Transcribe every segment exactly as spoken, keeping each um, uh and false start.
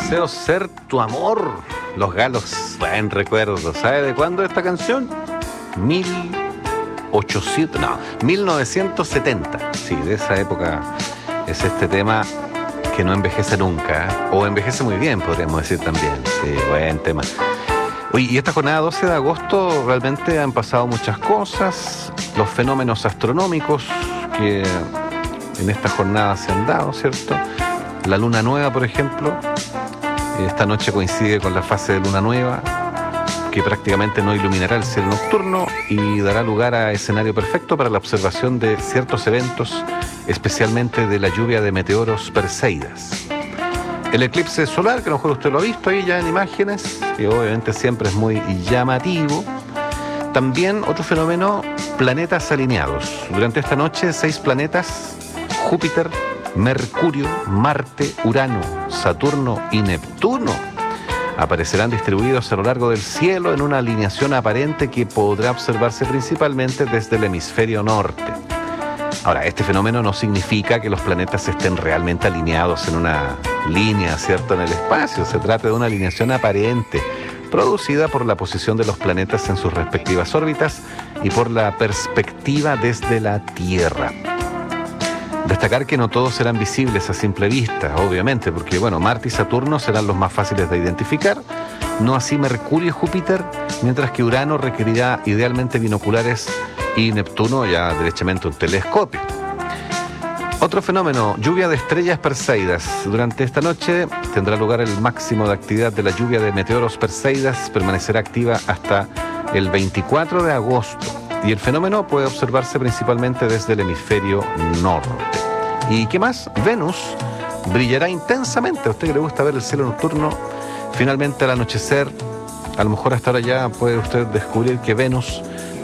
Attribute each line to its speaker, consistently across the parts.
Speaker 1: Deseo ser tu amor. Los Galos, buen recuerdo. ¿Sabe de cuándo esta canción? Mil ochocientos, no, mil novecientos setenta. Sí, de esa época es este tema que no envejece nunca, ¿eh? O envejece muy bien, podríamos decir también. Sí, buen tema. Oye, y esta jornada doce de agosto realmente han pasado muchas cosas. Los fenómenos astronómicos que en esta jornada se han dado, ¿cierto? La luna nueva, por ejemplo, esta noche coincide con la fase de luna nueva, que prácticamente no iluminará el cielo nocturno y dará lugar a escenario perfecto para la observación de ciertos eventos, especialmente de la lluvia de meteoros Perseidas. El eclipse solar, que a lo mejor usted lo ha visto ahí ya en imágenes, que obviamente siempre es muy llamativo. También otro fenómeno, planetas alineados. Durante esta noche, seis planetas, Júpiter, Mercurio, Marte, Urano, Saturno y Neptuno, aparecerán distribuidos a lo largo del cielo en una alineación aparente que podrá observarse principalmente desde el hemisferio norte. Ahora, este fenómeno no significa que los planetas estén realmente alineados en una línea, ¿cierto?, en el espacio. Se trata de una alineación aparente, producida por la posición de los planetas en sus respectivas órbitas y por la perspectiva desde la Tierra. Destacar que no todos serán visibles a simple vista, obviamente, porque bueno, Marte y Saturno serán los más fáciles de identificar, no así Mercurio y Júpiter, mientras que Urano requerirá idealmente binoculares y Neptuno ya derechamente un telescopio. Otro fenómeno, lluvia de estrellas Perseidas. Durante esta noche tendrá lugar el máximo de actividad de la lluvia de meteoros Perseidas, permanecerá activa hasta el veinticuatro de agosto. Y el fenómeno puede observarse principalmente desde el hemisferio norte. ¿Y qué más? Venus brillará intensamente. ¿A usted que le gusta ver el cielo nocturno? Finalmente al anochecer, a lo mejor hasta ahora ya puede usted descubrir que Venus,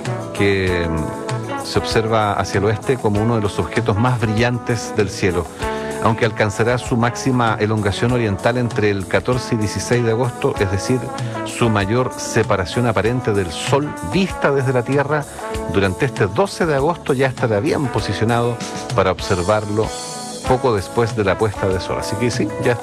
Speaker 1: que se observa hacia el oeste como uno de los objetos más brillantes del cielo, aunque alcanzará su máxima elongación oriental entre el catorce y dieciséis de agosto, es decir, su mayor separación aparente del Sol vista desde la Tierra, durante este doce de agosto ya estará bien posicionado para observarlo poco después de la puesta de sol. Así que sí, ya